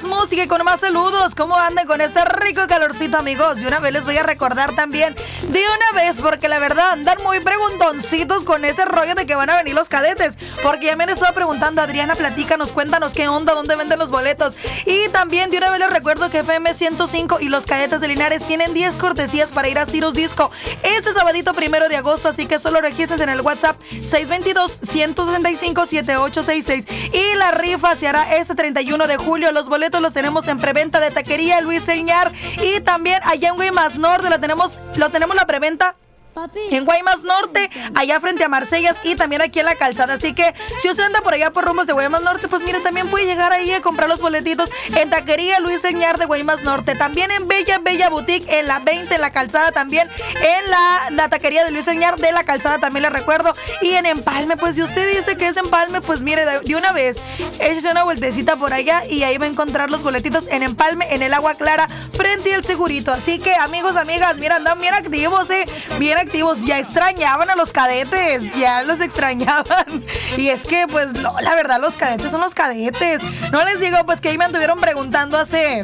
más música y con más saludos. ¿Cómo andan con este rico calorcito, amigos? Y una vez les voy a recordar también, de una vez, porque la verdad andan muy preguntoncitos con ese rollo de que van a venir los cadetes. Porque ya me han estado preguntando, Adriana, platícanos, cuéntanos qué onda, dónde venden los boletos. Y también de una vez les recuerdo que FM 105 y los Cadetes de Linares tienen 10 cortesías para ir a Ciro's Disco este sabadito 1 de agosto. Así que solo regístrense en el WhatsApp 622-165-7866. Y la rifa se hará este 31 de julio. Los boletos los tenemos en preventa de Taquería Luis Señar. Y también allá en Guaymas Norte lo tenemos la preventa en Guaymas Norte, allá frente a Marsellas y también aquí en la calzada. Así que si usted anda por allá por rumbos de Guaymas Norte, pues mire, también puede llegar ahí a comprar los boletitos en Taquería Luis Señar de Guaymas Norte. También en Bella Boutique, en la 20, en la calzada también, en la taquería de Luis Señar de la calzada también les recuerdo. Y en Empalme, pues si usted dice que es Empalme, pues mire, de una vez, échese una vueltecita por allá y ahí va a encontrar los boletitos en Empalme, en el Agua Clara, frente al Segurito. Así que, amigos, amigas, mira, andan bien activos, bien activos. Ya extrañaban a los cadetes, ya los extrañaban. Y es que, pues, no, la verdad, los cadetes son los cadetes. No les digo, pues, que ahí me anduvieron preguntando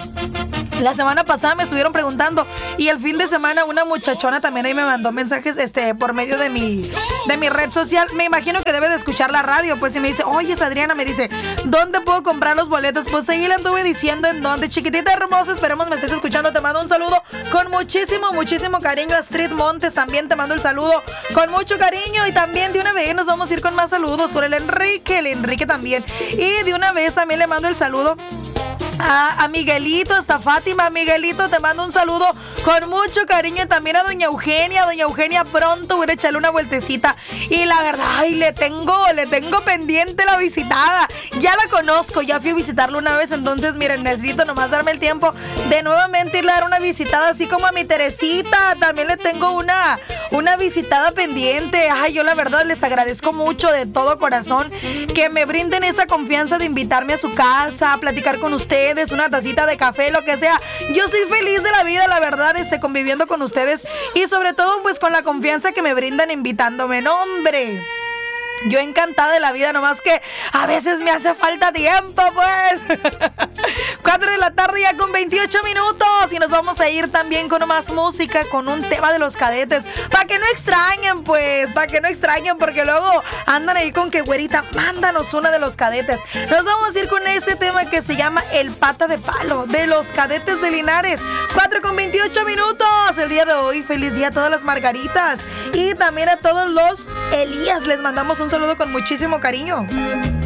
la semana pasada me estuvieron preguntando y el fin de semana una muchachona también ahí me mandó mensajes por medio de mi red social. Me imagino que debe de escuchar la radio, pues, y me dice, oye, Adriana, me dice, ¿dónde puedo comprar los boletos? Pues ahí le anduve diciendo en dónde. Chiquitita hermosa, esperemos me estés escuchando. Te mando un saludo con muchísimo cariño. A Street Montes también te mando el saludo con mucho cariño. Y también de una vez nos vamos a ir con más saludos por el Enrique también. Y de una vez también le mando el saludo a Miguelito, hasta Fátima. Miguelito, te mando un saludo con mucho cariño. También a Doña Eugenia. Pronto voy a echarle una vueltecita. Y la verdad, ay, le tengo pendiente la visitada. Ya la conozco, ya fui a visitarla una vez. Entonces, miren, necesito nomás darme el tiempo de nuevamente irle a dar una visitada, así como a mi Teresita. También le tengo una visitada pendiente. Ay, yo la verdad les agradezco mucho de todo corazón que me brinden esa confianza de invitarme a su casa, a platicar con ustedes, una tacita de café, lo que sea. Yo soy feliz de la vida, la verdad, conviviendo con ustedes y sobre todo, pues, con la confianza que me brindan invitándome. No, hombre, yo encantada de la vida, nomás que a veces me hace falta tiempo, pues. 4 de la tarde ya con 28 minutos y nos vamos a ir también con más música, con un tema de los cadetes, para que no extrañen, pues, porque luego andan ahí con que, güerita, mándanos una de los cadetes. Nos vamos a ir con ese tema que se llama El Pata de Palo, de los Cadetes de Linares. 4 con 28 minutos el día de hoy. Feliz día a todas las Margaritas y también a todos los Elías. Les mandamos un saludo con muchísimo cariño.